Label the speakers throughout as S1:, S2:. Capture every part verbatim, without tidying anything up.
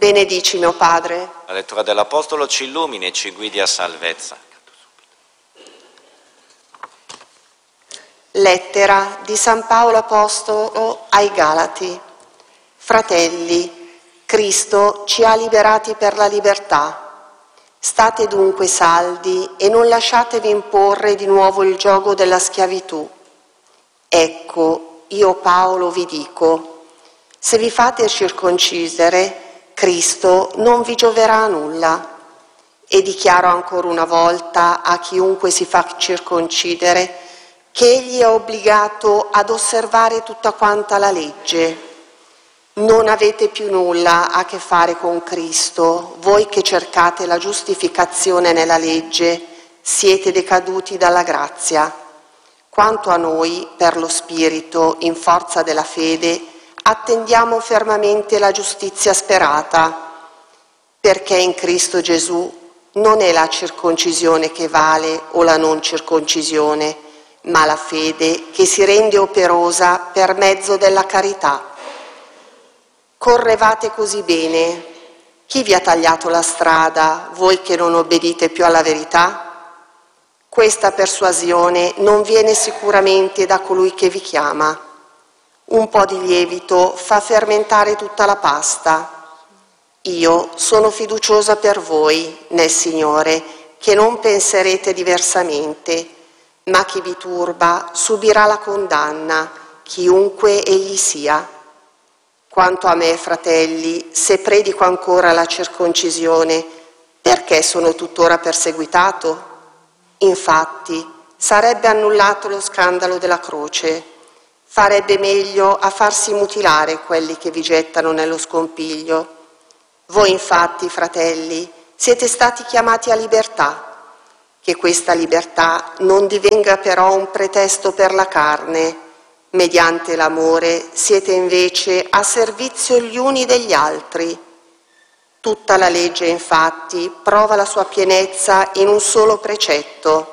S1: Benedici mio Padre.
S2: La lettura dell'Apostolo ci illumini e ci guidi a salvezza.
S1: Lettera di San Paolo Apostolo ai Galati. Fratelli, Cristo ci ha liberati per la libertà. State dunque saldi e non lasciatevi imporre di nuovo il giogo della schiavitù. Ecco, io Paolo vi dico, se vi fate circoncidere, Cristo non vi gioverà a nulla. E dichiaro ancora una volta a chiunque si fa circoncidere che egli è obbligato ad osservare tutta quanta la legge. Non avete più nulla a che fare con Cristo, voi che cercate la giustificazione nella legge, siete decaduti dalla grazia. Quanto a noi, per lo Spirito, in forza della fede, attendiamo fermamente la giustizia sperata, perché in Cristo Gesù non è la circoncisione che vale o la non circoncisione, ma la fede che si rende operosa per mezzo della carità. Correvate così bene. Chi vi ha tagliato la strada, voi che non obbedite più alla verità? Questa persuasione non viene sicuramente da colui che vi chiama. Un po' di lievito fa fermentare tutta la pasta. Io sono fiduciosa per voi, nel Signore, che non penserete diversamente, ma chi vi turba subirà la condanna, chiunque egli sia. Quanto a me, fratelli, se predico ancora la circoncisione, perché sono tuttora perseguitato? Infatti, sarebbe annullato lo scandalo della croce. Farebbe meglio a farsi mutilare quelli che vi gettano nello scompiglio. Voi infatti, fratelli, siete stati chiamati a libertà. Che questa libertà non divenga però un pretesto per la carne. Mediante l'amore siete invece a servizio gli uni degli altri. Tutta la legge, infatti, prova la sua pienezza in un solo precetto.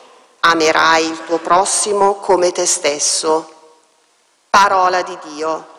S1: Amerai il tuo prossimo come te stesso. Parola di Dio.